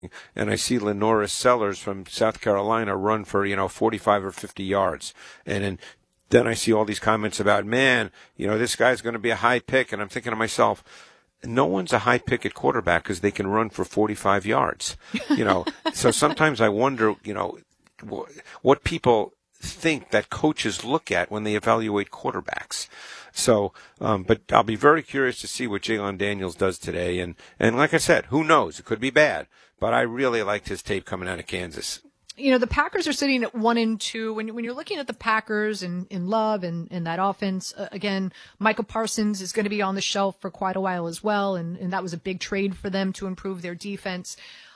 and I see Lenora Sellers from South Carolina run for, 45 or 50 yards. And then I see all these comments about, man, this guy's going to be a high pick. And I'm thinking to myself, no one's a high pick at quarterback because they can run for 45 yards. So sometimes I wonder, what people think that coaches look at when they evaluate quarterbacks. So, but I'll be very curious to see what Jalen Daniels does today. And like I said, who knows? It could be bad. But I really liked his tape coming out of Kansas. The Packers are sitting at 1-2. When you're looking at the Packers and in Love and that offense, again, Micah Parsons is going to be on the shelf for quite a while as well. And that was a big trade for them to improve their defense.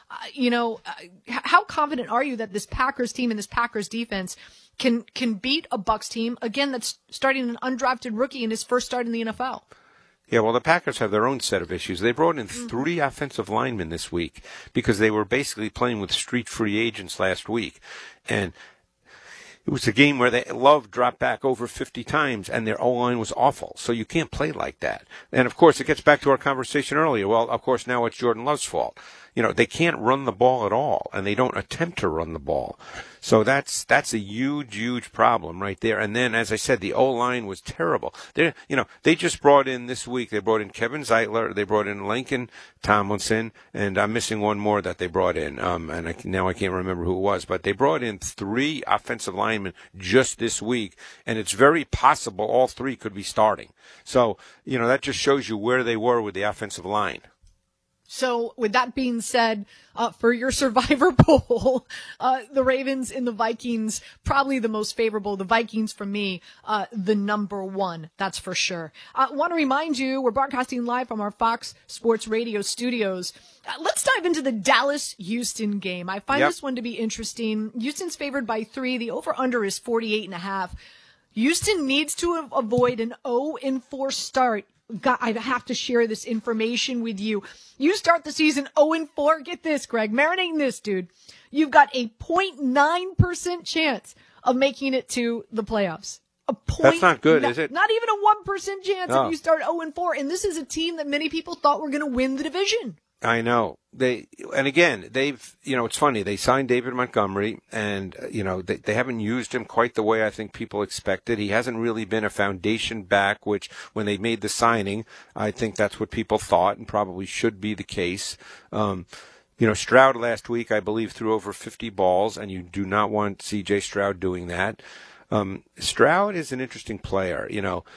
How confident are you that this Packers team and this Packers defense can beat a Bucs team, again, that's starting an undrafted rookie in his first start in the NFL? Yeah, well, the Packers have their own set of issues. They brought in 3 offensive linemen this week because they were basically playing with street free agents last week. And it was a game where Love dropped back over 50 times, and their O-line was awful. So you can't play like that. And, of course, it gets back to our conversation earlier. Well, of course, now it's Jordan Love's fault. They can't run the ball at all, and they don't attempt to run the ball. So that's a huge, huge problem right there. And then, as I said, the O-line was terrible. They just brought in this week, they brought in Kevin Zeitler, they brought in Lincoln Tomlinson, and I'm missing one more that they brought in. Now I can't remember who it was, but they brought in 3 offensive linemen just this week, and it's very possible all 3 could be starting. So, that just shows you where they were with the offensive line. So with that being said, for your survivor poll, the Ravens and the Vikings, probably the most favorable. The Vikings, for me, the number 1, that's for sure. I want to remind you, we're broadcasting live from our Fox Sports Radio studios. Let's dive into the Dallas-Houston game. I find this one to be interesting. Houston's favored by 3. The over-under is 48.5. Houston needs to avoid an 0-4 start. God, I have to share this information with you. You start the season 0-4. Get this, Greg. Marinating this, dude. You've got a 0.9% chance of making it to the playoffs. That's not good, is it? Not even a 1% chance if you start 0-4. And this is a team that many people thought were going to win the division. I know. They've, it's funny. They signed David Montgomery, and, they haven't used him quite the way I think people expected. He hasn't really been a foundation back, which when they made the signing, I think that's what people thought and probably should be the case. Stroud last week, I believe, threw over 50 balls, and you do not want C.J. Stroud doing that. Stroud is an interesting player,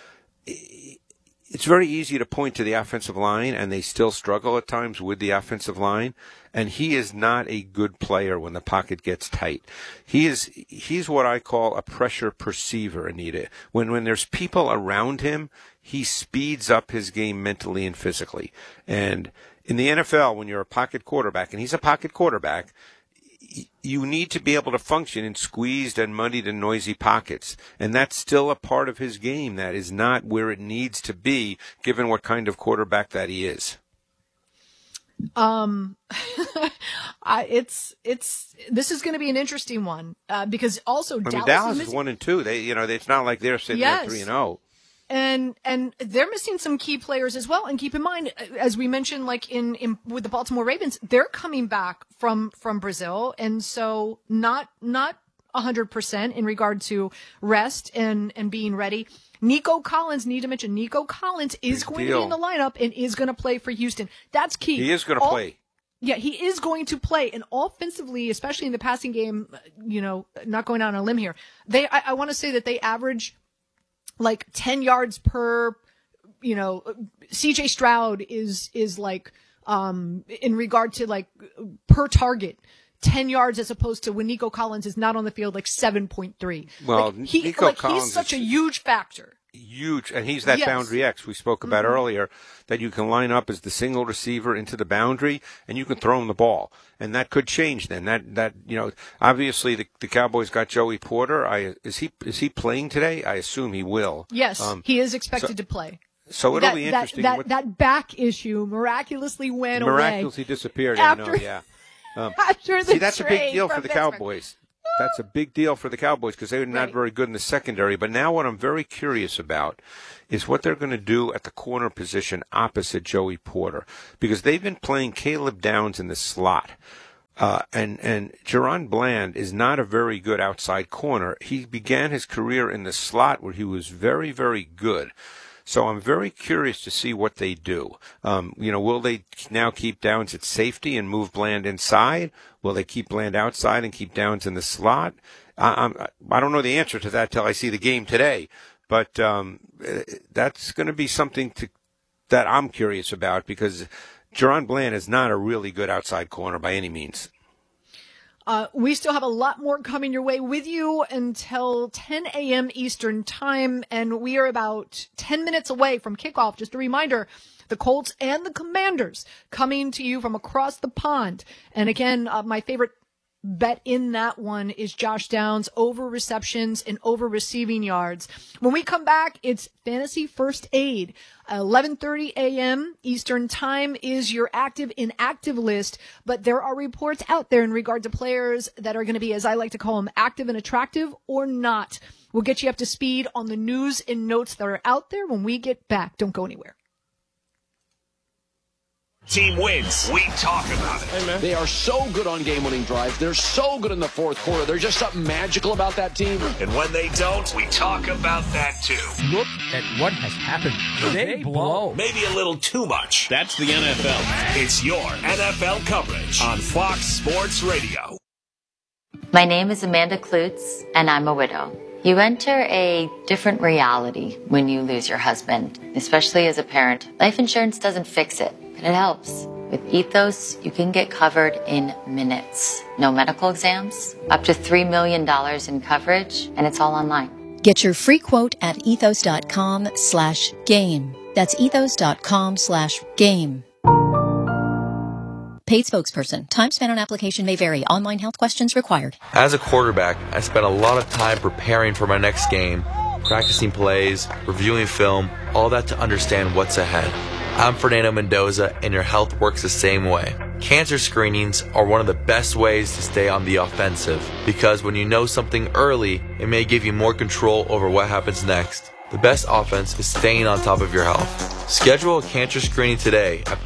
It's very easy to point to the offensive line, and they still struggle at times with the offensive line. And he is not a good player when the pocket gets tight. He's what I call a pressure perceiver, Anita. When there's people around him, he speeds up his game mentally and physically. And in the NFL, when you're a pocket quarterback, and he's a pocket quarterback, you need to be able to function in squeezed and muddied and noisy pockets. And that's still a part of his game that is not where it needs to be, given what kind of quarterback that he is. This is going to be an interesting one, because also Dallas is 1-2. It's not like they're sitting at 3-0. And they're missing some key players as well. And keep in mind, as we mentioned, like in with the Baltimore Ravens, they're coming back from Brazil. And so not 100% in regard to rest and being ready. Nico Collins, need to mention, Nico Collins is going to be in the lineup and is going to play for Houston. That's key. He is going to play. Yeah, he is going to play. And offensively, especially in the passing game, not going out on a limb here, I want to say that they average like 10 yards per, CJ Stroud is like, in regard to like per target, 10 yards as opposed to when Nico Collins is not on the field, like 7.3. Well, Nico Collins he's such a huge factor. Huge, and he's that boundary X we spoke about earlier, that you can line up as the single receiver into the boundary, and you can throw him the ball, and that could change. Then that obviously the Cowboys got Joey Porter. Is he playing today? I assume he will. Yes, he is expected to play. So it'll be interesting. That back issue miraculously went away. Miraculously disappeared. After, I know. Yeah. After the that's a big deal for the Pittsburgh. Cowboys. That's a big deal for the Cowboys because they were not very good in the secondary. But now what I'm very curious about is what they're going to do at the corner position opposite Joey Porter, because they've been playing Caleb Downs in the slot. And Jerron Bland is not a very good outside corner. He began his career in the slot where he was very, very good. So I'm very curious to see what they do. Will they now keep Downs at safety and move Bland inside? Will they keep Bland outside and keep Downs in the slot? I don't know the answer to that till I see the game today. But that's going to be something that I'm curious about, because Jerron Bland is not a really good outside corner by any means. We still have a lot more coming your way with you until 10 a.m. Eastern time, and we are about 10 minutes away from kickoff. Just a reminder, the Colts and the Commanders coming to you from across the pond. And again, my favorite bet in that one is Josh Downs over receptions and over receiving yards. When we come back, it's Fantasy First Aid. 11:30 a.m. Eastern time is your active inactive list, but there are reports out there in regard to players that are going to be, as I like to call them, active and attractive or not. We'll get you up to speed on the news and notes that are out there when we get back. Don't go anywhere. Team wins. We talk about it. Hey, man. They are so good on game-winning drives. They're so good in the fourth quarter. There's just something magical about that team. And when they don't, we talk about that too. Look at what has happened. They blow. Maybe a little too much. That's the NFL. It's your NFL coverage on Fox Sports Radio. My name is Amanda Klutz, and I'm a widow. You enter a different reality when you lose your husband, especially as a parent. Life insurance doesn't fix it, but it helps. With Ethos, you can get covered in minutes. No medical exams, up to $3 million in coverage, and it's all online. Get your free quote at ethos.com/game. That's ethos.com/game. Paid spokesperson. Time spent on application may vary. Online health questions required. As a quarterback, I spent a lot of time preparing for my next game, practicing plays, reviewing film, all that to understand what's ahead. I'm Fernando Mendoza, and your health works the same way. Cancer screenings are one of the best ways to stay on the offensive, because when you know something early, it may give you more control over what happens next. The best offense is staying on top of your health. Schedule a cancer screening today at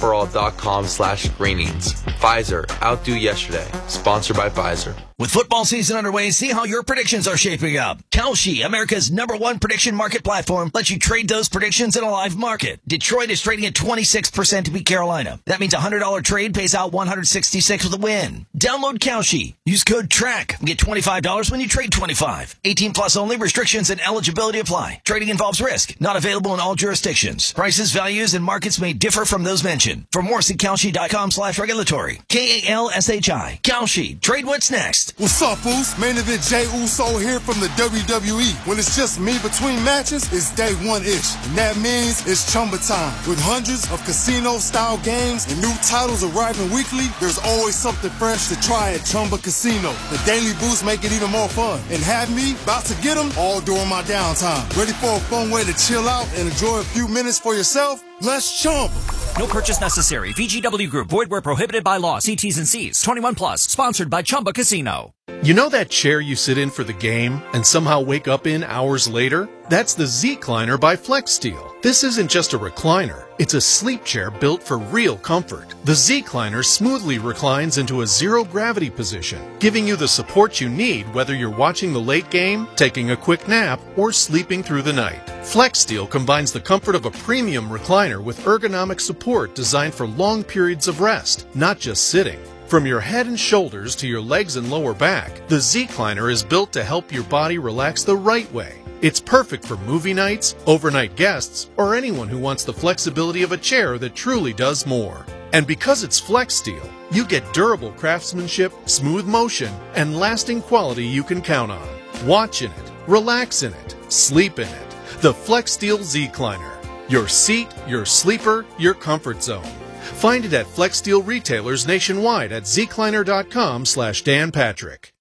PfizerForAll.com/screenings. Pfizer, outdo yesterday. Sponsored by Pfizer. With football season underway, see how your predictions are shaping up. Kalshi, America's #1 prediction market platform, lets you trade those predictions in a live market. Detroit is trading at 26% to beat Carolina. That means a $100 trade pays out $166 with a win. Download Kalshi. Use code TRACK and get $25 when you trade $25. 18 plus only. Restrictions and eligibility apply. Trading involves risk. Not available in all jurisdictions. Prices, values, and markets may differ from those mentioned. For more, see Kalshi.com/regulatory. KALSHI. Kalshi. Trade what's next. What's up, Foos? Main event Jey Uso here from the WWE. When it's just me between matches, it's day one-ish. And that means it's Chumba time. With hundreds of casino-style games and new titles arriving weekly, there's always something fresh to try at Chumba Casino. The daily boosts make it even more fun. And have me about to get them all during my downtime. Ready for a fun way to chill out and enjoy a few minutes for yourself? Let's Chumba. No purchase necessary. VGW Group. Void where prohibited by law. See T's and C's. 21 plus. Sponsored by Chumba Casino. You know that chair you sit in for the game and somehow wake up in hours later? That's the Z-Cliner by FlexSteel. This isn't just a recliner. It's a sleep chair built for real comfort. The Z-Cliner smoothly reclines into a zero-gravity position, giving you the support you need whether you're watching the late game, taking a quick nap, or sleeping through the night. FlexSteel combines the comfort of a premium recliner with ergonomic support designed for long periods of rest, not just sitting. From your head and shoulders to your legs and lower back, the Z-Cliner is built to help your body relax the right way. It's perfect for movie nights, overnight guests, or anyone who wants the flexibility of a chair that truly does more. And because it's FlexSteel, you get durable craftsmanship, smooth motion, and lasting quality you can count on. Watch in it, relax in it, sleep in it. The FlexSteel Z-Cliner. Your seat, your sleeper, your comfort zone. Find it at FlexSteel retailers nationwide at zcliner.com/Dan Patrick.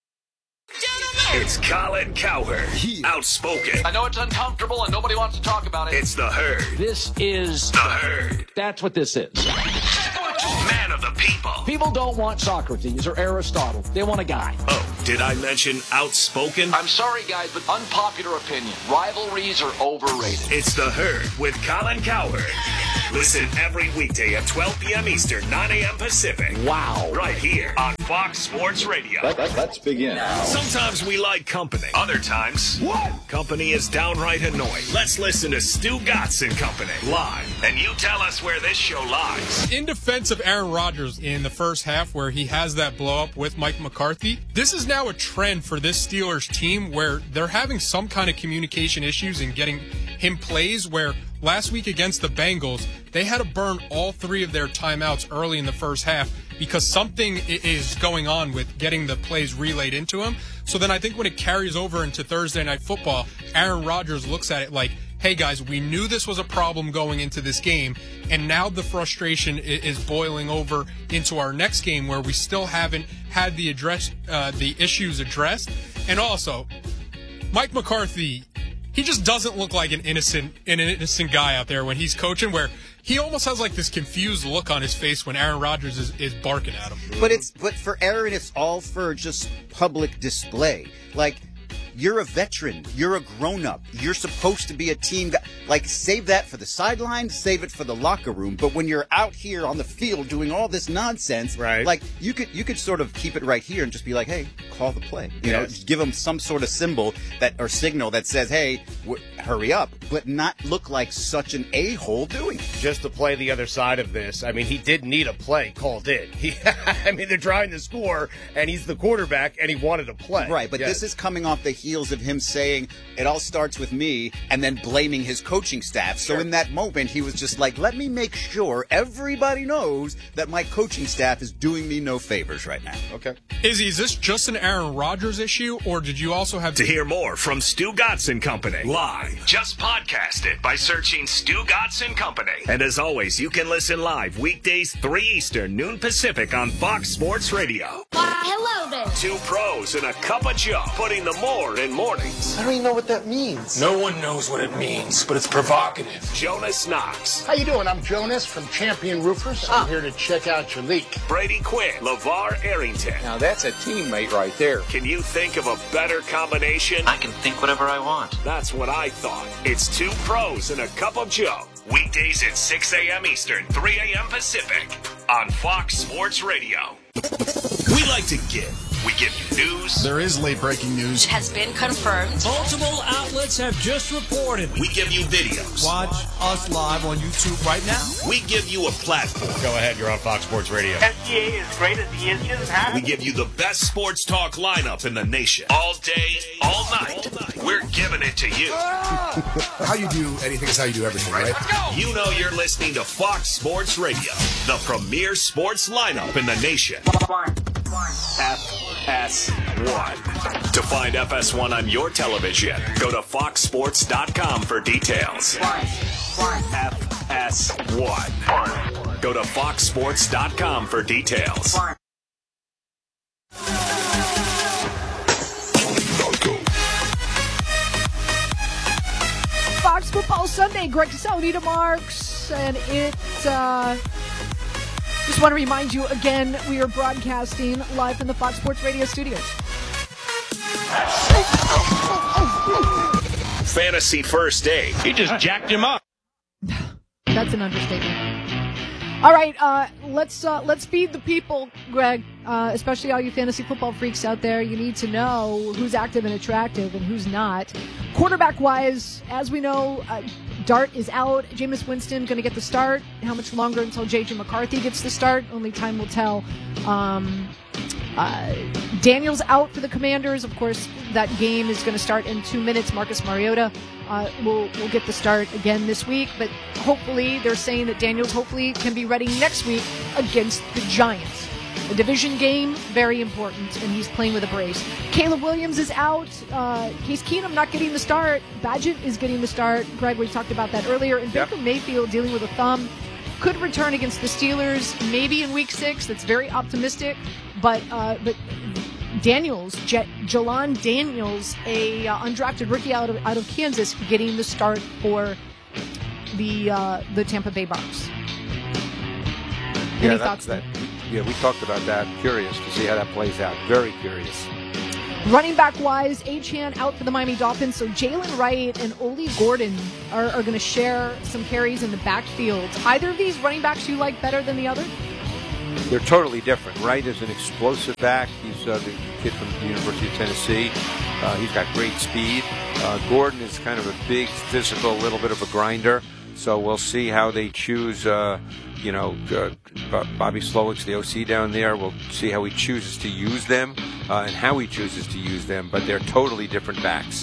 It's Colin Cowherd. Outspoken. I know it's uncomfortable and nobody wants to talk about it. It's the Herd. This is the Herd. That's what this is. Man of the people. People don't want Socrates or Aristotle. They want a guy. Oh, did I mention outspoken? I'm sorry, guys, but unpopular opinion. Rivalries are overrated. It's the Herd with Colin Cowherd. Listen every weekday at 12 p.m. Eastern, 9 a.m. Pacific. Wow. Right here on Fox Sports Radio. Let's begin. Sometimes we like company. Other times, company is downright annoying. Let's listen to Stu Gatz and Company live. And you tell us where this show lies. In defense of Aaron Rodgers in the first half where he has that blow up with Mike McCarthy, this is now a trend for this Steelers team where they're having some kind of communication issues in getting him plays where last week against the Bengals, they had to burn all 3 of their timeouts early in the first half because something is going on with getting the plays relayed into him. So then I think when it carries over into Thursday Night Football, Aaron Rodgers looks at it like, hey guys, we knew this was a problem going into this game, and now the frustration is boiling over into our next game where we still haven't had the issues addressed. And also, Mike McCarthy, he just doesn't look like an innocent guy out there when he's coaching, where he almost has like this confused look on his face when Aaron Rodgers is barking at him. But for Aaron, it's all for just public display. Like, you're a veteran. You're a grown-up. You're supposed to be a team guy. Like, save that for the sideline, save it for the locker room. But when you're out here on the field doing all this nonsense, right, like, you could sort of keep it right here and just be like, hey, call the play. You know, just give them some sort of symbol or signal that says, hey, hurry up, but not look like such an a-hole doing it. Just to play the other side of this, I mean, he did need a play called in. I mean, they're trying to score, and he's the quarterback, and he wanted to play. Right, but this is coming off the heels of him saying, it all starts with me, and then blaming his coaching staff. So in that moment, he was just like, let me make sure everybody knows that my coaching staff is doing me no favors right now. Okay. Izzy, is this just an Aaron Rodgers issue, or did you also have... To hear more from Stu Gatz and Company live, just podcast it by searching Stu Gatz and Company. And as always, you can listen live weekdays 3 Eastern, noon Pacific on Fox Sports Radio. Hello there. 2 pros and a cup of Joe, putting the more in mornings. I don't even know what that means. No one knows what it means, but it's provocative. Jonas Knox. How you doing? I'm Jonas from Champion Roofers. I'm here to check out your leak. Brady Quinn. LeVar Arrington. Now that's a teammate right there. Can you think of a better combination? I can think whatever I want. That's what I thought. It's 2 pros and a cup of Joe. Weekdays at 6 a.m. Eastern, 3 a.m. Pacific on Fox Sports Radio. We like to give. We give you news. There is late-breaking news. It has been confirmed. Multiple outlets have just reported. We give you videos. Watch us live on YouTube right now. We give you a platform. Go ahead, you're on Fox Sports Radio. SGA is great as the engines have. We give you the best sports talk lineup in the nation. All day, all night. We're giving it to you. How you do anything is how you do everything, right? Let's go. You know you're listening to Fox Sports Radio, the premier sports lineup in the nation. FS1. To find FS1 on your television, go to foxsports.com for details. FS1. Go to foxsports.com for details. Fox Football Sunday, Greg Saladino Marks, and it, just want to remind you again, we are broadcasting live from the Fox Sports Radio studios. Fantasy first aid. He just jacked him up. That's an understatement. All right, let's feed the people, Greg, especially all you fantasy football freaks out there. You need to know who's active and attractive and who's not. Quarterback-wise, as we know, Dart is out. Jameis Winston going to get the start. How much longer until J.J. McCarthy gets the start? Only time will tell. Daniels out for the Commanders. Of course, that game is going to start in 2 minutes. Marcus Mariota will get the start again this week, but hopefully they're saying that Daniels hopefully can be ready next week against the Giants. A division game, very important, and he's playing with a brace. Caleb Williams is out. Case Keenum not getting the start. Badgett is getting the start. Greg, we talked about that earlier. And Baker Mayfield dealing with a thumb. Could return against the Steelers, maybe in Week 6. That's very optimistic. But Daniels, Jelon Daniels, a undrafted rookie out of Kansas, getting the start for the Tampa Bay Bucs. Any thoughts there? Yeah, we talked about that. Curious to see how that plays out. Very curious. Running back-wise, Achane out for the Miami Dolphins, so Jalen Wright and Oli Gordon are going to share some carries in the backfield. Either of these running backs you like better than the other? They're totally different. Wright is an explosive back. He's the kid from the University of Tennessee. He's got great speed. Gordon is kind of a big, physical, little bit of a grinder. So we'll see how they choose, Bobby Slowick's the OC down there. We'll see how he chooses to use them and how he chooses to use them. But they're totally different backs.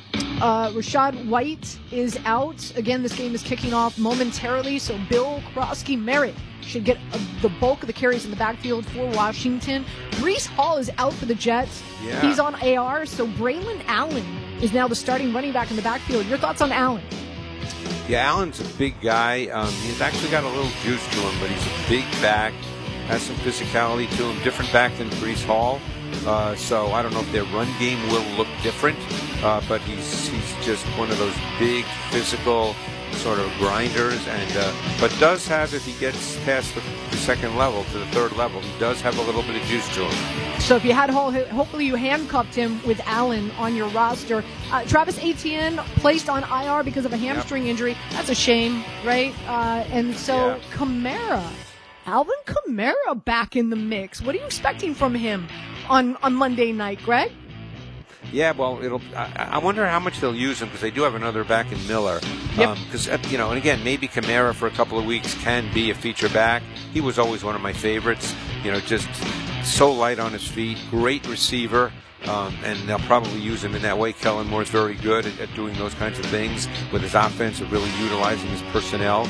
Rashad White is out. Again, this game is kicking off momentarily, so Bill Krosky-Merritt should get the bulk of the carries in the backfield for Washington. Breece Hall is out for the Jets. Yeah. He's on AR, so Braylon Allen is now the starting running back in the backfield. Your thoughts on Allen? Yeah, Allen's a big guy. He's actually got a little juice to him, but he's a big back, has some physicality to him, different back than Breece Hall. So I don't know if their run game will look different, but he's just one of those big, physical sort of grinders, and but does have, if he gets past the second level to the third level, he does have a little bit of juice to him. So if you had Hall, hopefully you handcuffed him with Allen on your roster. Travis Etienne placed on IR because of a hamstring injury. That's a shame, right? And so Kamara, Alvin Kamara back in the mix. What are you expecting from him on Monday night, Greg? Yeah, well, I wonder how much they'll use him, because they do have another back in Miller. Because, and again, maybe Kamara for a couple of weeks can be a feature back. He was always one of my favorites. Just so light on his feet, great receiver, and they'll probably use him in that way. Kellen Moore's very good at doing those kinds of things with his offense, of really utilizing his personnel.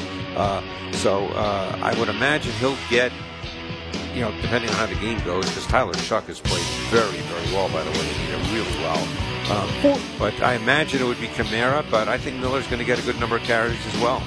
So I would imagine he'll get, depending on how the game goes, because Tyler Shuck has played very, very well, by the way. He did really well. But I imagine it would be Kamara, but I think Miller's going to get a good number of carries as well.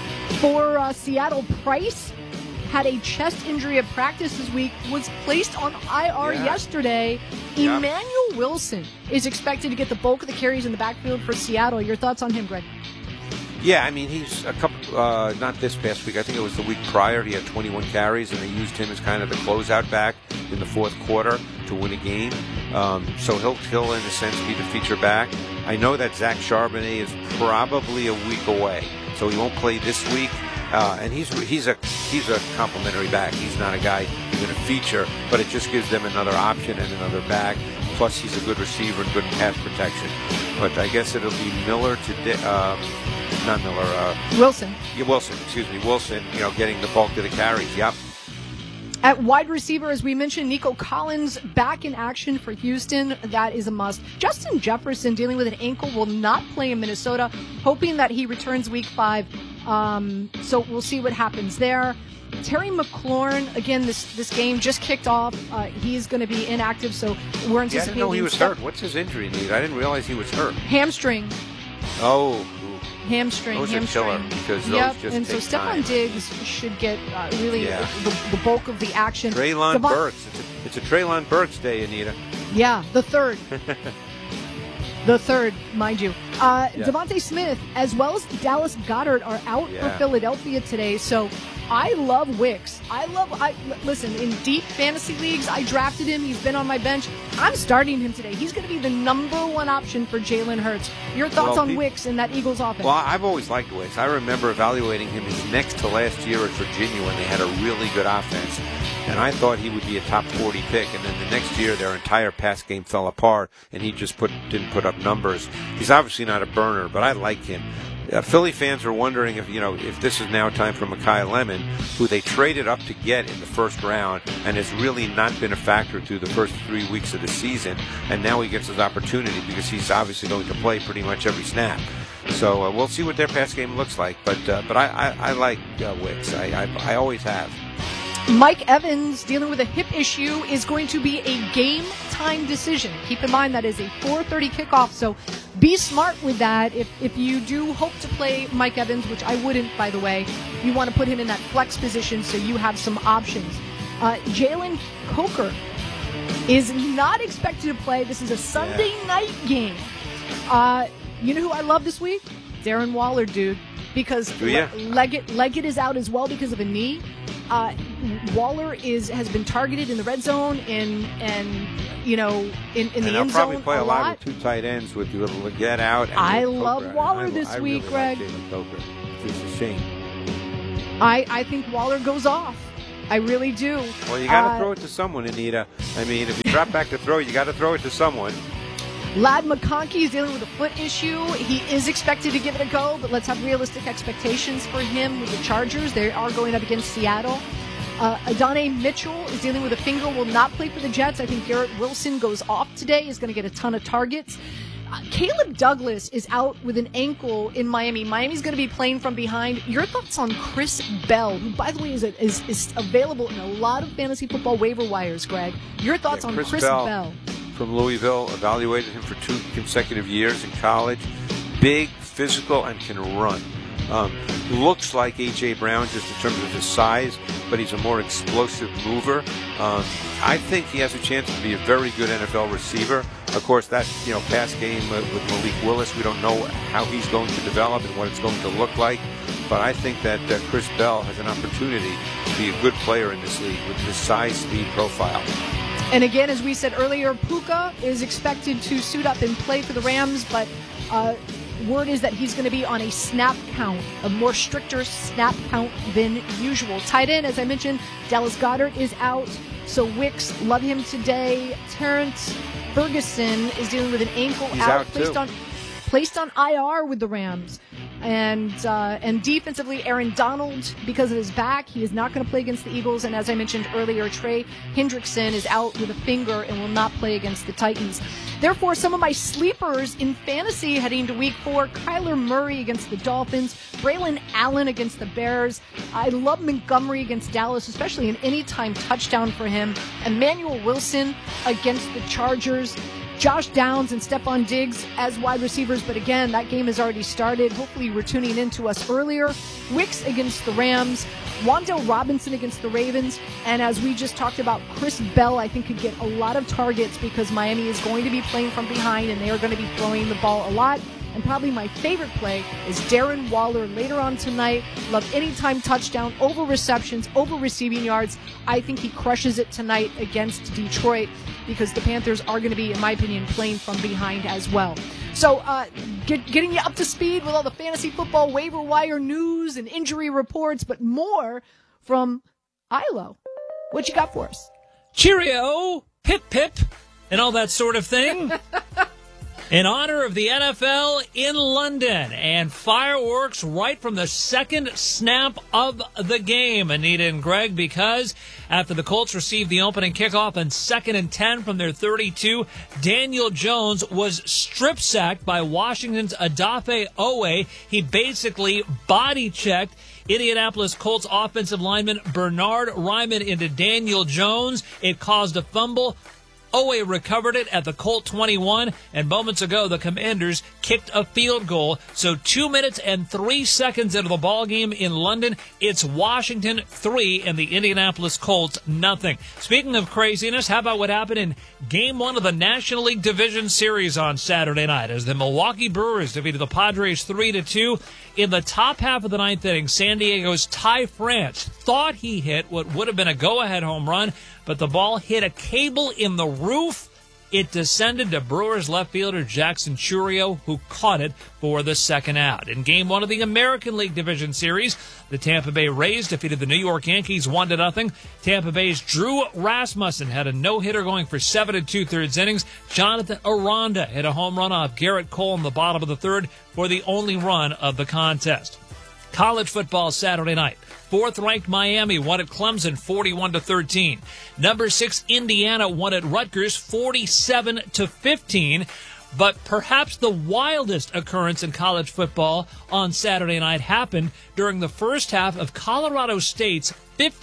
For Seattle, Price had a chest injury at practice this week, was placed on IR yesterday. Emmanuel Wilson is expected to get the bulk of the carries in the backfield for Seattle. Your thoughts on him, Greg? Yeah, I mean, he's a couple, not this past week, I think it was the week prior, he had 21 carries, and they used him as kind of the closeout back in the fourth quarter to win a game. So he'll, in a sense, be the feature back. I know that Zach Charbonnet is probably a week away, so he won't play this week. And he's a complimentary back. He's not a guy you're going to feature, but it just gives them another option and another back. Plus, he's a good receiver and good pass protection. But I guess it'll be Miller not Miller. Wilson. Yeah, Wilson. Excuse me, Wilson. Getting the bulk of the carries. Yep. At wide receiver, as we mentioned, Nico Collins back in action for Houston. That is a must. Justin Jefferson, dealing with an ankle, will not play in Minnesota, hoping that he returns week 5. So we'll see what happens there. Terry McLaurin, again, this game just kicked off. He's going to be inactive, so we're anticipating. I didn't know he was hurt. What's his injury need? I didn't realize he was hurt. Hamstring. Oh. Hamstring. Those are killer, because those just and so take time. Stephon Diggs should get really the bulk of the action. Treylon Burks. It's a Treylon Burks day, Anita. Yeah, the third. The third, mind you. Devontae Smith, as well as Dallas Goedert, are out for Philadelphia today. So I love Wicks. Listen, in deep fantasy leagues, I drafted him. He's been on my bench. I'm starting him today. He's going to be the number one option for Jalen Hurts. Your thoughts on Wicks and that Eagles offense? Well, I've always liked Wicks. I remember evaluating him his next to last year at Virginia when they had a really good offense. And I thought he would be a top 40 pick. And then the next year, their entire pass game fell apart, and he just didn't put up numbers. He's obviously not a burner, but I like him. Philly fans are wondering if this is now time for Mekhi Lemon, who they traded up to get in the first round and has really not been a factor through the first 3 weeks of the season. And now he gets his opportunity because he's obviously going to play pretty much every snap. So we'll see what their pass game looks like. But I like Wicks. I always have. Mike Evans, dealing with a hip issue, is going to be a game-time decision. Keep in mind that is a 4:30 kickoff, so be smart with that. If you do hope to play Mike Evans, which I wouldn't, by the way, you want to put him in that flex position so you have some options. Jalen Coker is not expected to play. This is a Sunday night game. You know who I love this week? Darren Waller, dude. Because Leggett is out as well because of a knee. Waller has been targeted in the red zone and in the end zone they'll probably play a lot lot. with 2 tight ends with Leggett out. And I with love Coker. Waller I this really week, Greg. Like Jalen Coker. It's a shame. I think Waller goes off. I really do. Well, you got to throw it to someone, Anita. I mean, if you drop back to throw, you got to throw it to someone. Lad McConkey is dealing with a foot issue. He is expected to give it a go, but let's have realistic expectations for him with the Chargers. They are going up against Seattle. Adonai Mitchell is dealing with a finger, will not play for the Jets. I think Garrett Wilson goes off today, is going to get a ton of targets. Caleb Douglas is out with an ankle in Miami. Miami's going to be playing from behind. Your thoughts on Chris Bell, who, by the way, is available in a lot of fantasy football waiver wires, Greg. Your thoughts on Chris Bell? From Louisville, evaluated him for 2 consecutive years in college. Big, physical, and can run. Looks like A.J. Brown just in terms of his size, but he's a more explosive mover. I think he has a chance to be a very good NFL receiver. Of course, that pass game with Malik Willis, we don't know how he's going to develop and what it's going to look like. But I think that Chris Bell has an opportunity to be a good player in this league with his size, speed profile. And again, as we said earlier, Puka is expected to suit up and play for the Rams, but word is that he's going to be on a snap count, a more stricter snap count than usual. Tight end, as I mentioned, Dallas Goedert is out, so Wicks, love him today. Terrence Ferguson is dealing with an ankle out, placed on IR with the Rams. And defensively, Aaron Donald, because of his back, he is not going to play against the Eagles. And as I mentioned earlier, Trey Hendrickson is out with a finger and will not play against the Titans. Therefore, some of my sleepers in fantasy heading to Week 4, Kyler Murray against the Dolphins, Braylon Allen against the Bears. I love Montgomery against Dallas, especially an anytime touchdown for him. Emmanuel Wilson against the Chargers. Josh Downs and Stephon Diggs as wide receivers, but again, that game has already started. Hopefully you were tuning in to us earlier. Wicks against the Rams, Wan'Dale Robinson against the Ravens, and as we just talked about, Chris Bell, I think, could get a lot of targets because Miami is going to be playing from behind and they are going to be throwing the ball a lot. And probably my favorite play is Darren Waller later on tonight. Love anytime touchdown, over receptions, over receiving yards. I think he crushes it tonight against Detroit because the Panthers are going to be, in my opinion, playing from behind as well. So getting you up to speed with all the fantasy football waiver wire news and injury reports, but more from Ilo. What you got for us? Cheerio, pip pip, and all that sort of thing. In honor of the NFL in London and fireworks right from the second snap of the game, Anita and Greg, because after the Colts received the opening kickoff on 2nd and 10 from their 32, Daniel Jones was strip sacked by Washington's Odafe Oweh. He basically body checked Indianapolis Colts offensive lineman Bernard Ryman into Daniel Jones. It caused a fumble. Oweh recovered it at the Colt 21, and moments ago the Commanders kicked a field goal. So 2 minutes and 3 seconds into the ballgame in London, it's Washington 3 and the Indianapolis Colts nothing. Speaking of craziness, how about what happened in Game 1 of the National League Division Series on Saturday night as the Milwaukee Brewers defeated the Padres 3-2. In the top half of the ninth inning, San Diego's Ty France thought he hit what would have been a go-ahead home run, but the ball hit a cable in the roof. It descended to Brewers left fielder Jackson Chourio, who caught it for the second out. In Game 1 of the American League Division Series, the Tampa Bay Rays defeated the New York Yankees 1-0. Tampa Bay's Drew Rasmussen had a no-hitter going for 7 2/3 innings. Jonathan Aranda hit a home run off Garrett Cole in the bottom of the third for the only run of the contest. College football Saturday night. 4th-ranked Miami won at Clemson 41-13. Number 6 Indiana won at Rutgers 47-15. But perhaps the wildest occurrence in college football on Saturday night happened during the first half of Colorado State's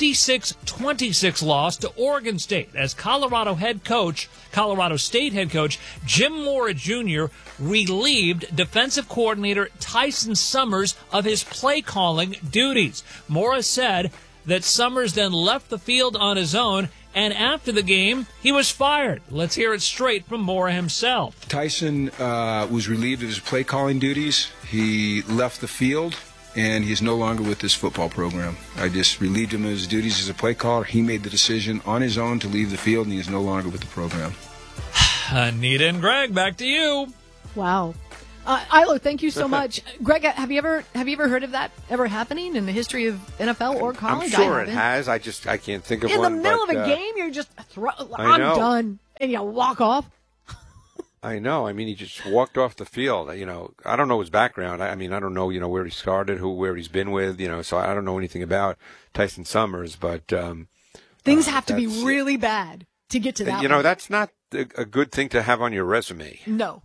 56-26 loss to Oregon State as Colorado State head coach Jim Mora Jr. relieved defensive coordinator Tyson Summers of his play calling duties. Mora said that Summers then left the field on his own, and after the game, he was fired. Let's hear it straight from Mora himself. Tyson was relieved of his play calling duties. He left the field and he's no longer with this football program. I just relieved him of his duties as a play caller. He made the decision on his own to leave the field, and he is no longer with the program. Anita and Greg, back to you. Wow. Ilo, thank you so much. Greg, have you ever heard of that ever happening in the history of NFL or college? I'm sure it has. I can't think of in one. In the middle of a game, you're just I'm done, and you walk off. I know. I mean, he just walked off the field. You know, I don't know his background. I mean, I don't know, where he started, where he's been with, so I don't know anything about Tyson Summers, but things have to be really bad to get to that. That's not a good thing to have on your resume. No.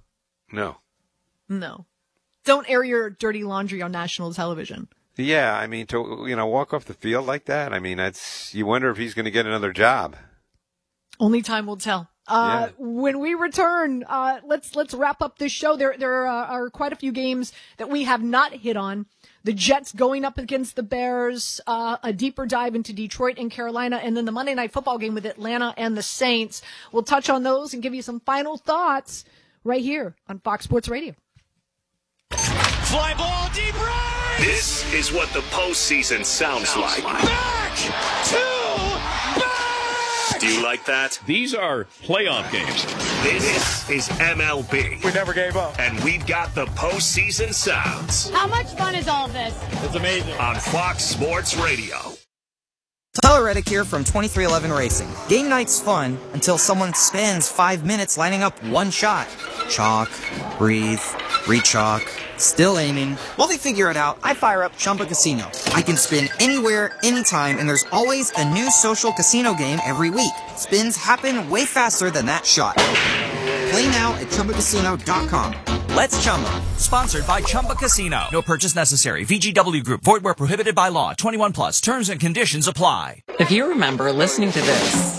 Don't air your dirty laundry on national television. Yeah, I mean, to walk off the field like that, I mean, you wonder if he's going to get another job. Only time will tell. When we return, let's wrap up this show. There are quite a few games that we have not hit on. The Jets going up against the Bears, a deeper dive into Detroit and Carolina, and then the Monday Night Football game with Atlanta and the Saints. We'll touch on those and give you some final thoughts right here on Fox Sports Radio. Fly ball deep right! This is what the postseason sounds like. Back to back! Do you like that? These are playoff games. This is MLB. We never gave up. And we've got the postseason sounds. How much fun is all this? It's amazing. On Fox Sports Radio. Tyler Reddick here from 2311 Racing. Game night's fun until someone spends 5 minutes lining up one shot. Chalk, breathe, re-chalk, still aiming. While they figure it out, I fire up Chumba Casino. I can spin anywhere, anytime, and there's always a new social casino game every week. Spins happen way faster than that shot. Play now at ChumbaCasino.com. Let's Chumba. Sponsored by Chumba Casino. No purchase necessary. VGW Group. Void where prohibited by law. 21 plus. Terms and conditions apply. If you remember listening to this,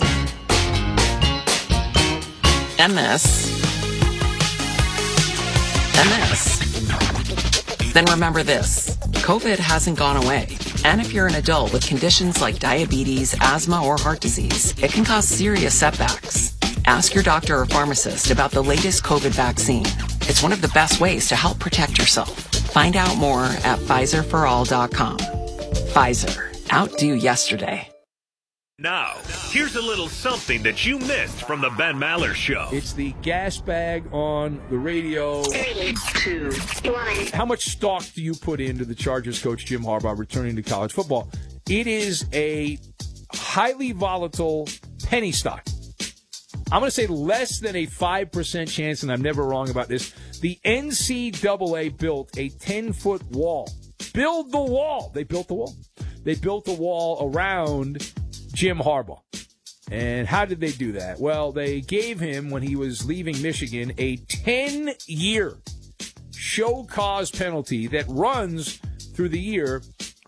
then remember this. COVID hasn't gone away. And if you're an adult with conditions like diabetes, asthma, or heart disease, it can cause serious setbacks. Ask your doctor or pharmacist about the latest COVID vaccine. It's one of the best ways to help protect yourself. Find out more at PfizerForAll.com. Pfizer. Outdo yesterday. Now, here's a little something that you missed from the Ben Maller Show. It's the gas bag on the radio. 3, 2, 1. How much stock do you put into the Chargers coach Jim Harbaugh returning to college football? It is a highly volatile penny stock. I'm going to say less than a 5% chance, and I'm never wrong about this. The NCAA built a 10-foot wall. Build the wall. They built the wall. They built the wall around Jim Harbaugh. And how did they do that? Well, they gave him, when he was leaving Michigan, a 10-year show cause penalty that runs through the year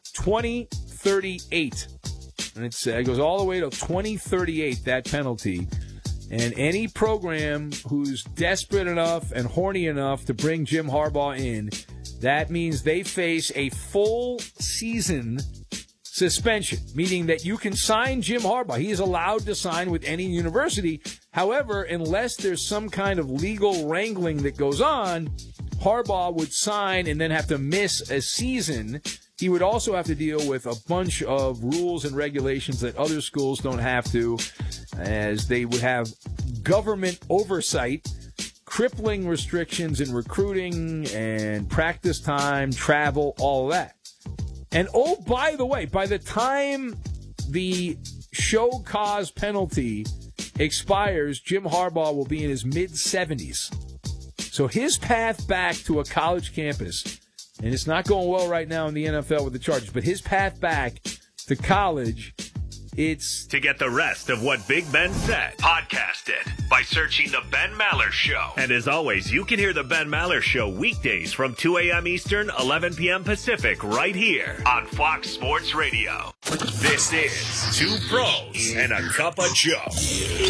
2038. And it goes all the way to 2038, that penalty. And any program who's desperate enough and horny enough to bring Jim Harbaugh in, that means they face a full season suspension, meaning that you can sign Jim Harbaugh. He is allowed to sign with any university. However, unless there's some kind of legal wrangling that goes on, Harbaugh would sign and then have to miss a season. He would also have to deal with a bunch of rules and regulations that other schools don't have to, as they would have government oversight, crippling restrictions in recruiting and practice time, travel, all of that. And oh, by the way, by the time the show cause penalty expires, Jim Harbaugh will be in his mid-70s. So his path back to a college campus, and it's not going well right now in the NFL with the Chargers, but his path back to college, it's... To get the rest of what Big Ben said, podcast it by searching The Ben Maller Show. And as always, you can hear The Ben Maller Show weekdays from 2 a.m. Eastern, 11 p.m. Pacific, right here on Fox Sports Radio. This is Two Pros and a Cup of Joe.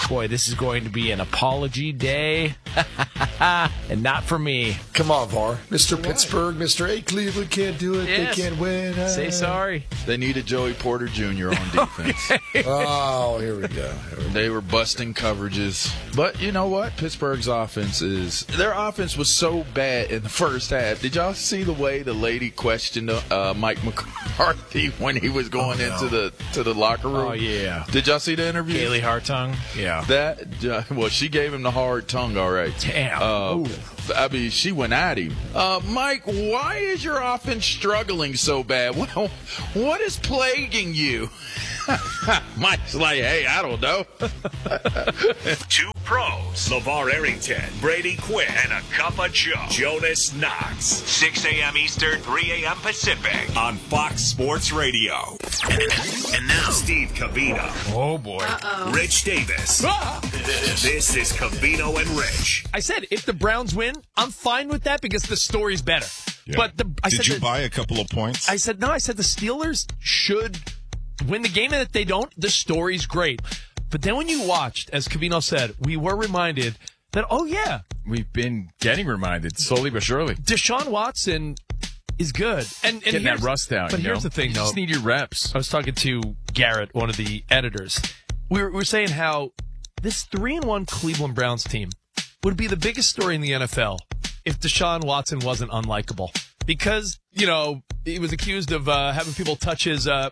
Boy, this is going to be an apology day, and not for me. Come on, VAR. Mr. Pittsburgh, Mr. A. Cleveland can't do it. Yes. They can't win. Say sorry. They needed Joey Porter Jr. on defense. Oh, here we go. They were busting coverages. But you know what? Pittsburgh's their offense was so bad in the first half. Did y'all see the way the lady questioned Mike McCarthy when he was going into the locker room? Oh, yeah. Did y'all see the interview? Kaylee Hartung? Yeah. Well, she gave him the hard tongue, all right. Damn. I mean, she went at him. Mike, why is your offense struggling so bad? Well, what is plaguing you? Mike's like, hey, I don't know. Two pros, LeVar Arrington, Brady Quinn, and a cup of Joe, Jonas Knox. 6 a.m. Eastern, 3 a.m. Pacific on Fox Sports Radio. And now, Steve Covino. Oh, boy. Rich Davis. This is Covino and Rich. I said, if the Browns win, I'm fine with that because the story's better. Yeah. But Did you buy a couple of points? I said the Steelers should win the game, and if they don't, the story's great. But then when you watched, as Covino said, we were reminded that, oh, yeah. We've been getting reminded, slowly but surely. Deshaun Watson is good. And getting that rust out. But here's the thing, you just need your reps. I was talking to Garrett, one of the editors. We were saying how this 3-1 Cleveland Browns team would be the biggest story in the NFL if Deshaun Watson wasn't unlikable. Because, he was accused of having people touch his, and,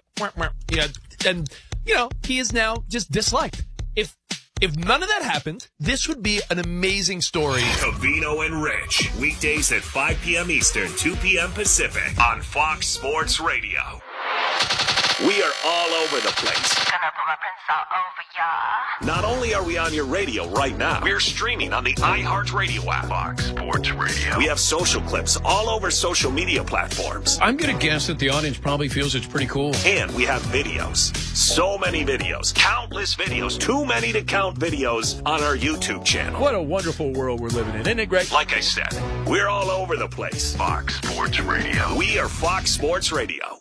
he is now just disliked. If none of that happened, this would be an amazing story. Covino and Rich, weekdays at 5 p.m. Eastern, 2 p.m. Pacific on Fox Sports Radio. We are all over the place. Gonna put my prints all over ya. Not only are we on your radio right now, we're streaming on the iHeartRadio app. Fox Sports Radio. We have social clips all over social media platforms. I'm going to guess that the audience probably feels it's pretty cool. And we have videos. So many videos. Countless videos. Too many to count videos on our YouTube channel. What a wonderful world we're living in, isn't it, Greg? Like I said, we're all over the place. Fox Sports Radio. We are Fox Sports Radio.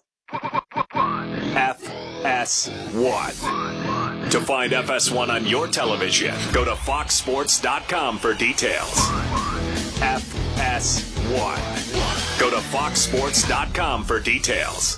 FS1. To find FS1 on your television, go to foxsports.com for details. FS1. Go to foxsports.com for details.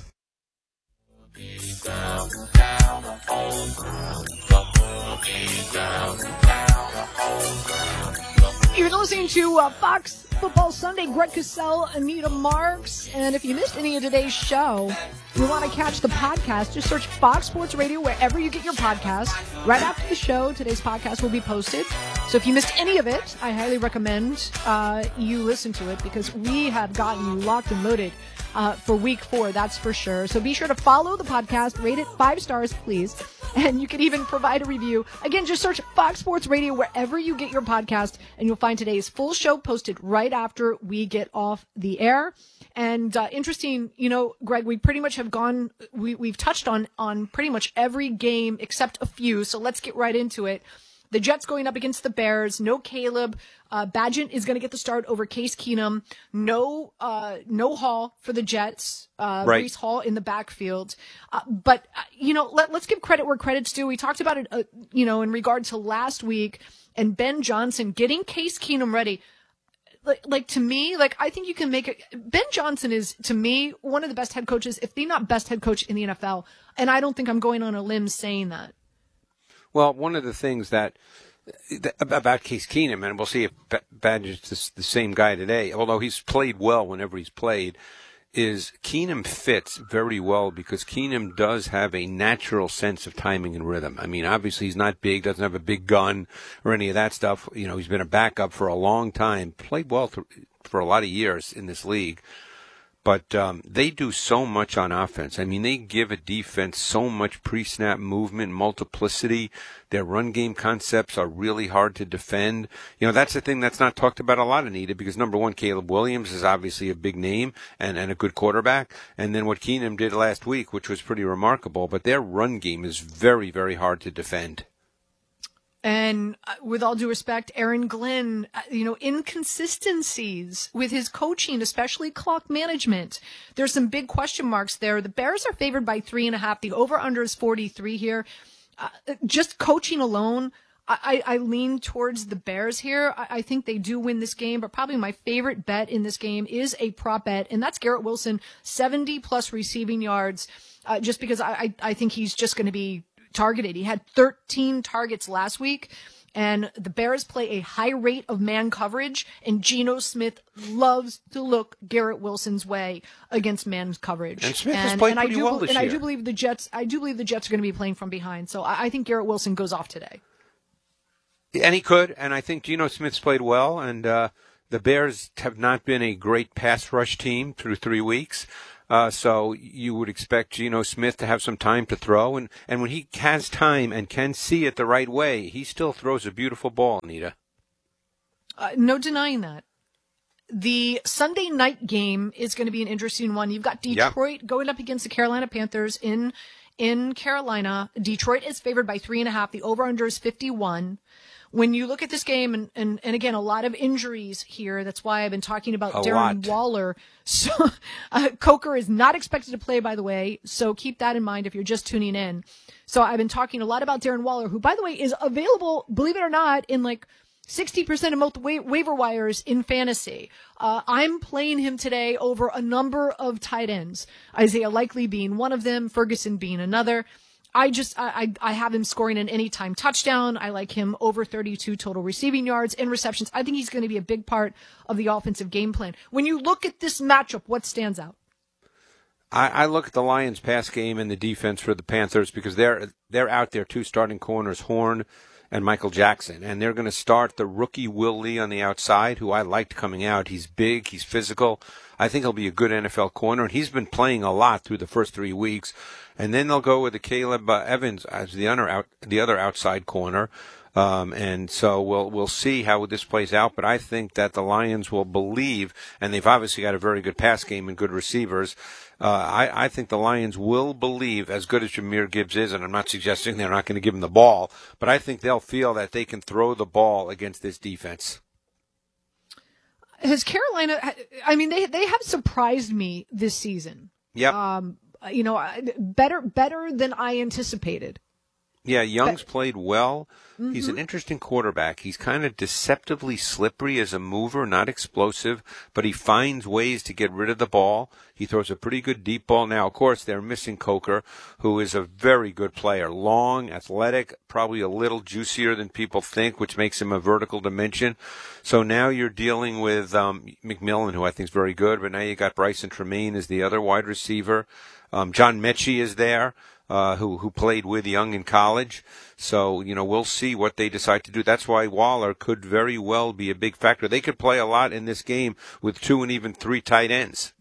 You're listening to Fox Football Sunday. Greg Cosell, Anita Marks. And if you missed any of today's show, you want to catch the podcast, just search Fox Sports Radio wherever you get your podcast. Right after the show, today's podcast will be posted. So if you missed any of it, I highly recommend you listen to it because we have gotten you locked and loaded for week 4, that's for sure. So be sure to follow the podcast, rate it 5 stars, please. And you can even provide a review. Again, just search Fox Sports Radio wherever you get your podcast, and you'll find today's full show posted right after we get off the air. And interesting, Greg, we pretty much have we've touched on pretty much every game except a few. So let's get right into it. The Jets going up against the Bears. No Caleb. Bagent is going to get the start over Case Keenum. No Hall for the Jets. Right. Breece Hall in the backfield. But let's give credit where credit's due. We talked about it, in regard to last week and Ben Johnson getting Case Keenum ready. To me, I think you can make it. Ben Johnson is, to me, one of the best head coaches, if the not best head coach in the NFL. And I don't think I'm going on a limb saying that. Well, one of the things that about Case Keenum, and we'll see if Badger's the same guy today, although he's played well whenever he's played, is Keenum fits very well because Keenum does have a natural sense of timing and rhythm. I mean, obviously he's not big, doesn't have a big gun or any of that stuff. He's been a backup for a long time, played well for a lot of years in this league. But they do so much on offense. I mean, they give a defense so much pre-snap movement, multiplicity. Their run game concepts are really hard to defend. That's the thing that's not talked about a lot, Anita, because number one, Caleb Williams is obviously a big name and a good quarterback. And then what Keenum did last week, which was pretty remarkable. But their run game is very, very hard to defend. And with all due respect, Aaron Glenn, inconsistencies with his coaching, especially clock management. There's some big question marks there. The Bears are favored by 3.5. The over-under is 43 here. Just coaching alone, I lean towards the Bears here. I think they do win this game, but probably my favorite bet in this game is a prop bet, and that's Garrett Wilson, 70-plus receiving yards, just because I think he's just going to be targeted. He had 13 targets last week, and the Bears play a high rate of man coverage, and Geno Smith loves to look Garrett Wilson's way against man coverage. And Smith has played pretty well this year. And I do believe the Jets are going to be playing from behind, so I think Garrett Wilson goes off today. And he could, and I think Geno Smith's played well, and the Bears have not been a great pass rush team through 3 weeks. So you would expect Geno Smith to have some time to throw, and when he has time and can see it the right way, he still throws a beautiful ball, Anita. No denying that. The Sunday night game is going to be an interesting one. You've got Detroit going up against the Carolina Panthers in Carolina. Detroit is favored by 3.5. The over-under is 51. When you look at this game, and again, a lot of injuries here. That's why I've been talking about Darren Waller. So, Coker is not expected to play, by the way. So keep that in mind if you're just tuning in. So I've been talking a lot about Darren Waller, who, by the way, is available, believe it or not, in like 60% of most waiver wires in fantasy. I'm playing him today over a number of tight ends. Isaiah Likely being one of them, Ferguson being another. I have him scoring an anytime touchdown. I like him over 32 total receiving yards and receptions. I think he's going to be a big part of the offensive game plan. When you look at this matchup, what stands out? I look at the Lions' pass game and the defense for the Panthers because they're out there, two starting corners, Horn and Michael Jackson, and they're going to start the rookie Will Lee on the outside, who I liked coming out. He's big, he's physical. I think he'll be a good NFL corner, and he's been playing a lot through the first 3 weeks. And then they'll go with the Caleb Evans as the other outside corner. And so we'll see how this plays out. But I think that the Lions will believe, and they've obviously got a very good pass game and good receivers. I think the Lions will believe, as good as Jahmyr Gibbs is, and I'm not suggesting they're not going to give him the ball, but I think they'll feel that they can throw the ball against this defense. Has Carolina, I mean, they have surprised me this season. Yep. Better than I anticipated. Yeah, Young's played well. Mm-hmm. He's an interesting quarterback. He's kind of deceptively slippery as a mover, not explosive, but he finds ways to get rid of the ball. He throws a pretty good deep ball. Now, of course, they're missing Coker, who is a very good player. Long, athletic, probably a little juicier than people think, which makes him a vertical dimension. So now you're dealing with McMillan, who I think is very good, but now you got Bryson Tremaine as the other wide receiver. John Mechie is there. Who played with Young in college. So, we'll see what they decide to do. That's why Waller could very well be a big factor. They could play a lot in this game with 2 and even 3 tight ends.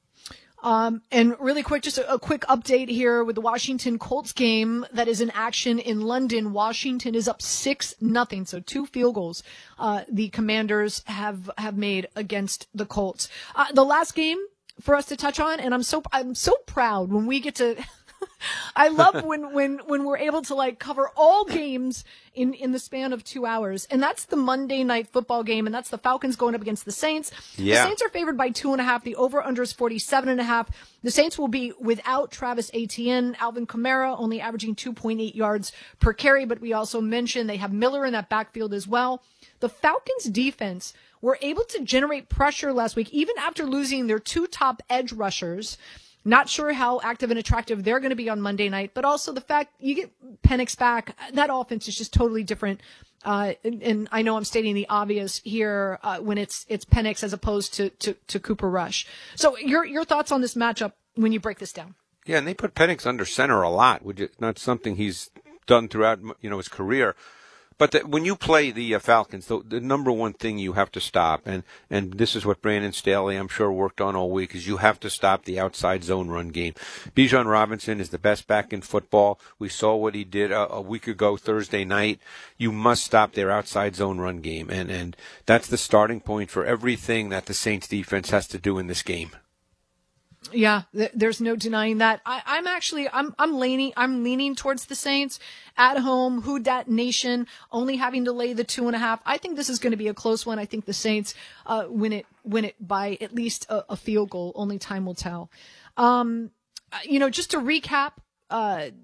And really quick, just a quick update here with the Washington Colts game that is in action in London. Washington is up 6-0, so 2 field goals the Commanders have made against the Colts. The last game for us to touch on, and I'm so proud when we get to I love when we're able to cover all games in the span of 2 hours. And that's the Monday Night Football game, and that's the Falcons going up against the Saints. Yeah. The Saints are favored by 2.5. The over-under is 47.5. The Saints will be without Travis Etienne. Alvin Kamara only averaging 2.8 yards per carry, but we also mentioned they have Miller in that backfield as well. The Falcons defense were able to generate pressure last week, even after losing their 2 top edge rushers. Not sure how active and attractive they're going to be on Monday night, but also the fact you get Penix back, that offense is just totally different. And I know I'm stating the obvious here when it's Penix as opposed to Cooper Rush. So your thoughts on this matchup when you break this down? Yeah, and they put Penix under center a lot, which is not something he's done throughout his career. But when you play the Falcons, the number one thing you have to stop, and this is what Brandon Staley, I'm sure, worked on all week, is you have to stop the outside zone run game. Bijan Robinson is the best back in football. We saw what he did a week ago Thursday night. You must stop their outside zone run game, and that's the starting point for everything that the Saints defense has to do in this game. Yeah, there's no denying that. I'm leaning towards the Saints at home. Who Dat Nation only having to lay the 2.5. I think this is going to be a close one. I think the Saints win it by at least a field goal. Only time will tell. Just to recap,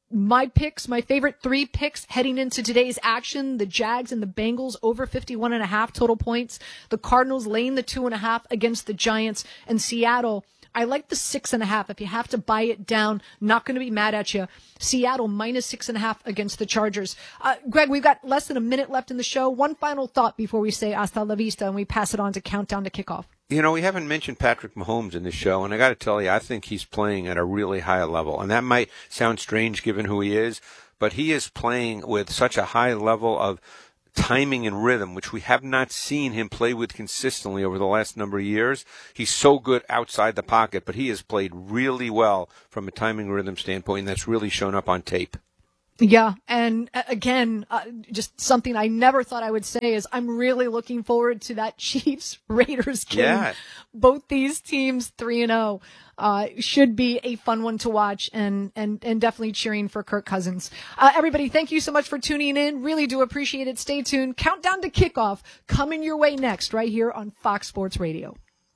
my picks, my favorite 3 picks heading into today's action, the Jags and the Bengals over 51.5 total points, the Cardinals laying the 2.5 against the Giants, and Seattle, I like the 6.5. If you have to buy it down, not going to be mad at you. Seattle minus 6.5 against the Chargers. Greg, we've got less than a minute left in the show. One final thought before we say hasta la vista and we pass it on to Countdown to Kickoff. You know, we haven't mentioned Patrick Mahomes in this show, and I got to tell you, I think he's playing at a really high level. And that might sound strange given who he is, but he is playing with such a high level of timing and rhythm, which we have not seen him play with consistently over the last number of years. He's so good outside the pocket, but he has played really well from a timing rhythm standpoint, and that's really shown up on tape. Yeah, and again, just something I never thought I would say is I'm really looking forward to that Chiefs-Raiders game. Yeah. Both these teams 3-0 should be a fun one to watch, and definitely cheering for Kirk Cousins. Everybody, thank you so much for tuning in. Really do appreciate it. Stay tuned. Countdown to Kickoff coming your way next right here on Fox Sports Radio.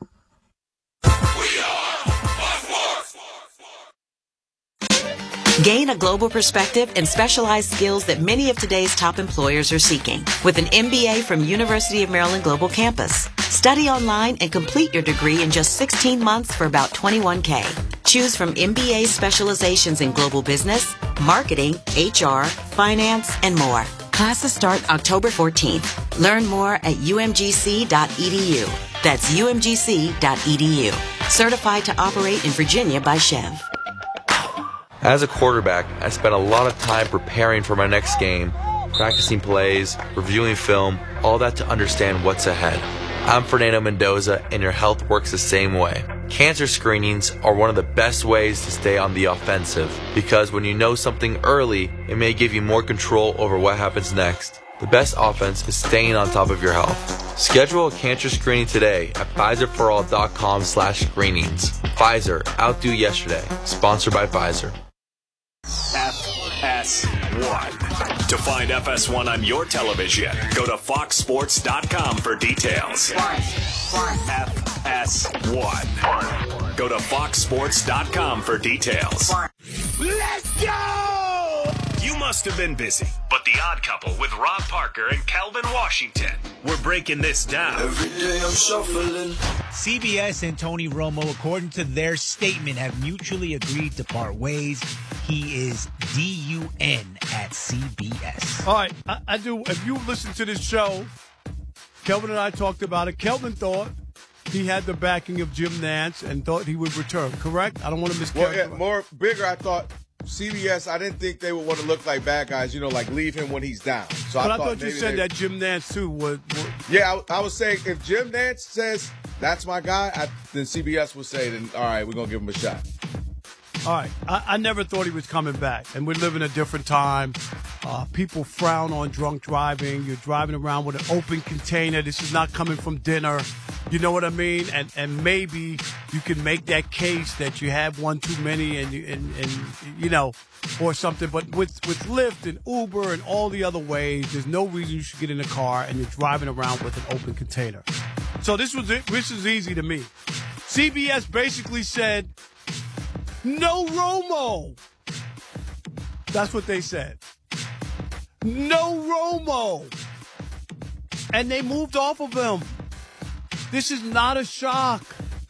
Gain a global perspective and specialized skills that many of today's top employers are seeking with an MBA from University of Maryland Global Campus. Study online and complete your degree in just 16 months for about $21K. Choose from MBA specializations in global business, marketing, HR, finance, and more. Classes start October 14th. Learn more at umgc.edu. That's umgc.edu. Certified to operate in Virginia by Chev. As a quarterback, I spent a lot of time preparing for my next game, practicing plays, reviewing film, all that to understand what's ahead. I'm Fernando Mendoza, and your health works the same way. Cancer screenings are one of the best ways to stay on the offensive, because when you know something early, it may give you more control over what happens next. The best offense is staying on top of your health. Schedule a cancer screening today at PfizerForAll.com/screenings. Pfizer, outdo yesterday. Sponsored by Pfizer. FS1. To find FS1 on your television, go to foxsports.com for details. FS1. Go to foxsports.com for details. Let's go! You must have been busy, but The Odd Couple with Rob Parker and Calvin Washington, we're breaking this down. Every day I'm shuffling. CBS and Tony Romo, according to their statement, have mutually agreed to part ways. He is DUN at CBS. All right, I do. If you listen to this show, Kelvin and I talked about it. Kelvin thought he had the backing of Jim Nantz and thought he would return, correct? I don't want to mischaracterize. Well, yeah, bigger, I thought CBS, I didn't think they would want to look like bad guys, like leave him when he's down. So but I thought you said that Jim Nantz, too, would. Yeah, I was saying if Jim Nantz says that's my guy, then CBS would say, then, all right, we're going to give him a shot. All right. I never thought he was coming back, and we live in a different time. People frown on drunk driving. You're driving around with an open container. This is not coming from dinner. You know what I mean? And maybe you can make that case that you have one too many and or something. But with Lyft and Uber and all the other ways, there's no reason you should get in a car and you're driving around with an open container. So this is easy to me. CBS basically said, no Romo. That's what they said. No Romo. And they moved off of him. This is not a shock.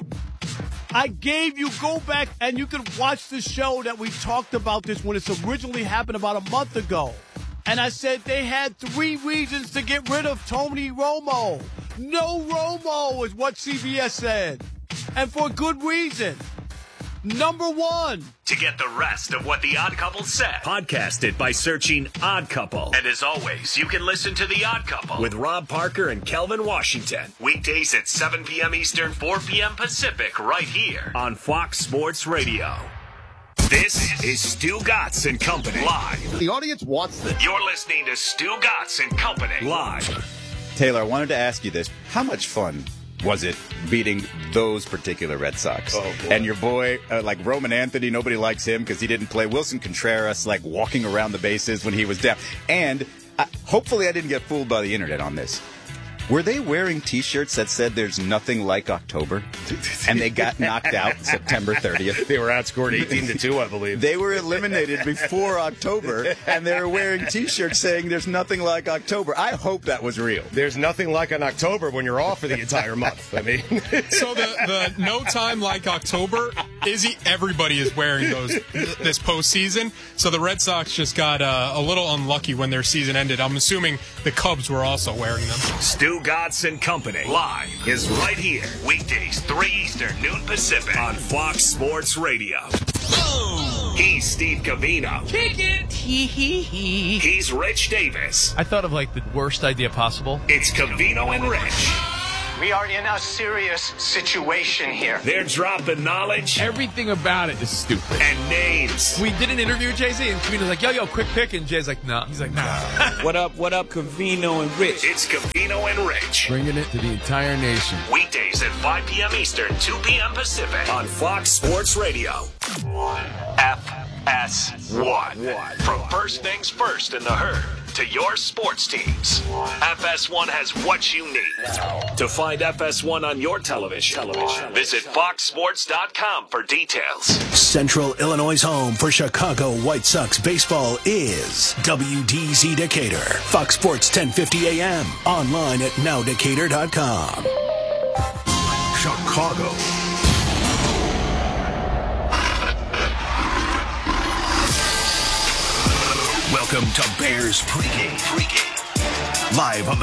I gave you, go back and you can watch the show that we talked about this when it originally happened about a month ago. And I said they had 3 reasons to get rid of Tony Romo. No Romo is what CBS said. And for good reason. Number 1. To get the rest of what The Odd Couple said, podcast it by searching Odd Couple. And as always, you can listen to The Odd Couple with Rob Parker and Kelvin Washington. Weekdays at 7 p.m. Eastern, 4 p.m. Pacific, right here on Fox Sports Radio. This is Stu Gatz and Company live. The audience wants this. You're listening to Stu Gatz and Company live. Taylor, I wanted to ask you this. How much fun was it beating those particular Red Sox? Oh, and your boy, like Roman Anthony, nobody likes him because he didn't play. Wilson Contreras, like walking around the bases when he was down. And hopefully I didn't get fooled by the internet on this. Were they wearing T-shirts that said "There's nothing like October"? And they got knocked out September 30th. They were outscored 18-2, I believe. They were eliminated before October, and they were wearing T-shirts saying "There's nothing like October." I hope that was real. There's nothing like an October when you're off for the entire month. I mean, so the no time like October, Izzy, everybody is wearing those this postseason. So the Red Sox just got a little unlucky when their season ended. I'm assuming the Cubs were also wearing them. Stu Godson Company live is right here. Weekdays 3 Eastern, noon Pacific on Fox Sports Radio. He's Steve Covino. Kick it. He's Rich Davis. I thought of like the worst idea possible. It's Covino and Rich. We are in a serious situation here. They're dropping knowledge. Everything about it is stupid. And names. We did an interview with Jay-Z, and Covino's like, yo, quick pick. And Jay's like, nah. He's like, nah. What up, Covino and Rich? It's Covino and Rich. Bringing it to the entire nation. Weekdays at 5 p.m. Eastern, 2 p.m. Pacific on Fox Sports Radio. FS1. From first things first in the herd to your sports teams, FS1 has what you need. To find FS1 on your television, visit foxsports.com for details. Central Illinois' home for Chicago White Sox baseball is WDZ Decatur. Fox Sports 1050 AM. Online at nowdecatur.com. Chicago. Welcome to Bears Pregame. Live on the